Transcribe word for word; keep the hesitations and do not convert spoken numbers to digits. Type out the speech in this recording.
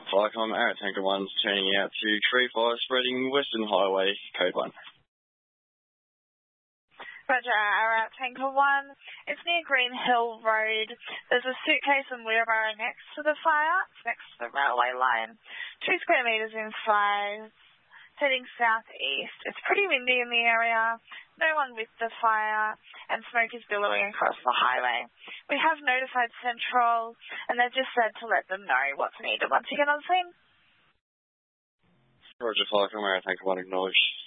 Flycom, Arrow Tanker one's turning out to tree fire spreading Western Highway, code one. Roger, Arrow Tanker one. It's near Green Hill Road. There's a suitcase and wheelbarrow next to the fire, next to the railway line. Two square metres in size, heading southeast. It's pretty windy in the area. No one with the fire, and smoke is billowing across the highway. We have notified Central, and they've just said to let them know what's needed once you get on scene. Roger, Flycom, Arrow Tanker one acknowledged.